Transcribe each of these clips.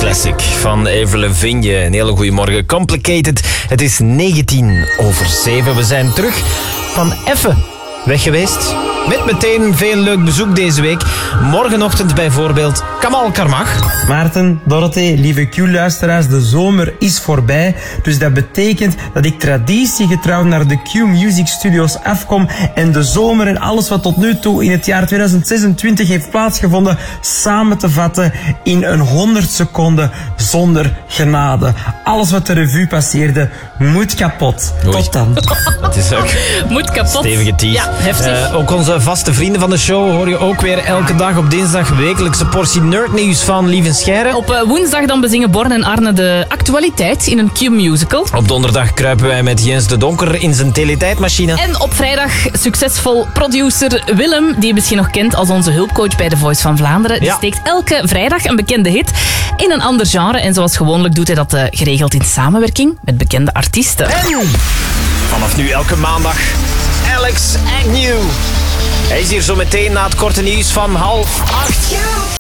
Classic van Avril Lavigne. Een hele goede morgen. Complicated. Het is 7:19. We zijn terug van even weg geweest. Met meteen veel leuk bezoek deze week. Morgenochtend bijvoorbeeld Kamal Karmach. Maarten, Dorothee, lieve Q-luisteraars, de zomer is voorbij. Dus dat betekent dat ik traditiegetrouw naar de Q-Music Studios afkom en de zomer en alles wat tot nu toe in het jaar 2026 heeft plaatsgevonden samen te vatten in een 100 seconden zonder genade. Alles wat de revue passeerde moet kapot. Oei. Tot dan. Het is ook Moet kapot. stevige tease. Ja, heftig. Ook onze vaste vrienden van de show hoor je ook weer elke dag op dinsdag wekelijkse portie nerdnieuws van Lieven Scheire. Op woensdag dan bezingen Born en Arne de actualiteit in een Q-musical. Op donderdag kruipen wij met Jens de Donker in zijn teletijdmachine. En op vrijdag succesvol producer Willem, die je misschien nog kent als onze hulpcoach bij The Voice van Vlaanderen. Die Ja. steekt elke vrijdag een bekende hit in een ander genre. En zoals gewoonlijk doet hij dat geregeld in samenwerking met bekende artiesten. En vanaf nu elke maandag Alex Agnew. Hij is hier zo meteen na het korte nieuws van 7:30.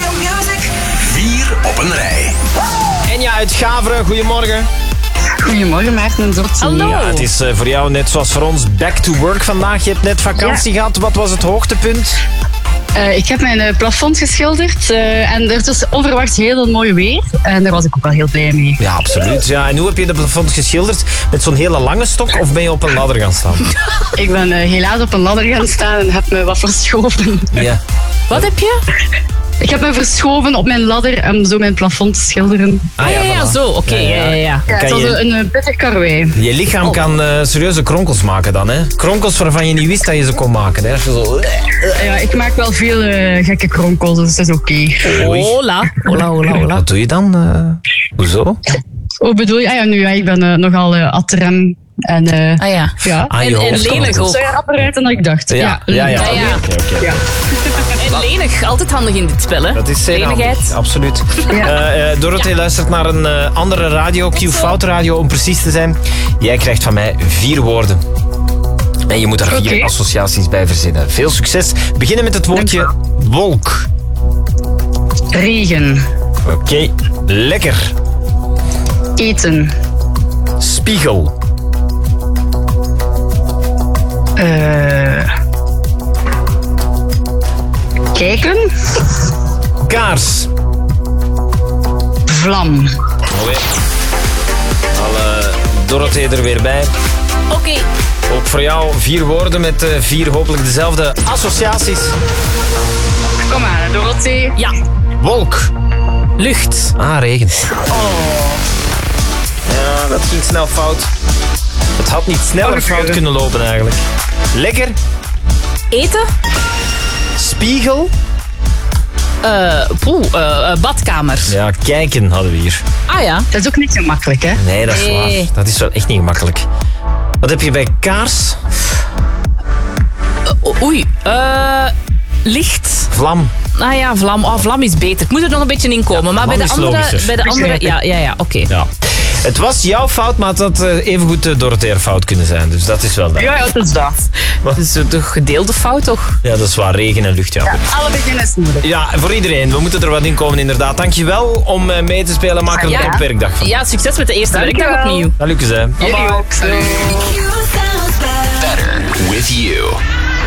4 op een rij. En ja, uit Gaveren, goedemorgen. Goedemorgen Maarten en Dorothy. Hallo. Ja, het is voor jou net zoals voor ons back to work vandaag. Je hebt net vakantie gehad. Wat was het hoogtepunt? Ik heb mijn plafond geschilderd en er was onverwachts heel mooi weer. En daar was ik ook wel heel blij mee. Ja, absoluut. Ja, en hoe heb je de plafond geschilderd? Met zo'n hele lange stok of ben je op een ladder gaan staan? Ik ben helaas op een ladder gaan staan en heb me wat verschoven. Ja. Wat heb je? Ik heb me verschoven op mijn ladder om zo mijn plafond te schilderen. Ah ja, voilà. zo. Oké, ja. Ja, Kan het was je- een pittig karwei. Je lichaam kan serieuze kronkels maken dan, hè? Kronkels waarvan je niet wist dat je ze kon maken, hè? Als je zo... Ja, ik maak wel veel gekke kronkels, dus dat is oké. Oei. Hola. Hola. Wat doe je dan? Hoezo? Hoe bedoel je? Ik ben nogal atrem. En Ah ja. ja, Ah, je En hoofd lenig kronkelt. ook. zo rapper uit dan ik dacht. Ja. Ja, ja. Oké. Ja. En lenig. Altijd handig in dit spel, hè? Dat is zeer Lenigheid. handig, absoluut. Dorothee luistert naar een andere radio, Q-Fout Radio om precies te zijn. Jij krijgt van mij 4 woorden. En je moet daar 4 Oké. associaties bij verzinnen. Veel succes. We beginnen met het woordje wolk. Regen, Oké. Lekker. eten, Spiegel. kijken, Kaars. vlam. Alweer. Alle Dorothee er weer bij. Oké. Ook voor jou 4 woorden met 4 hopelijk dezelfde associaties. Kom aan, Dorothee. Ja. Wolk. Lucht. Ah, regen. Ja, dat ging snel fout. Het had niet sneller fout kunnen lopen eigenlijk. Lekker. Eten. Spiegel. Badkamer. Ja, kijken hadden we hier. Ah ja. Dat is ook niet zo makkelijk, hè? Nee, dat is Nee. waar. Dat is wel echt niet gemakkelijk. Wat heb je bij kaars? Oei. Licht. Vlam. Ah ja, vlam. Oh, vlam is beter. Ik moet er nog een beetje in komen. Maar vlam bij de is andere... logischer. Bij de andere ja, oké. Ja. Het was jouw fout, maar het had evengoed Dorothee fout kunnen zijn. Dus dat is wel dat. Ja, dat is dat. Dat is de gedeelde fout, toch? Ja, dat is waar. Regen en lucht, ja. Alle beginnen is moeilijk. Ja, voor iedereen. We moeten er wat in komen, inderdaad. Dankjewel om mee te spelen. Maak er een Ja. topwerkdag van. Ja, succes met de eerste werkdag Dankjewel. opnieuw. Dat lukt ze. Jullie ook. Salut. Better with you.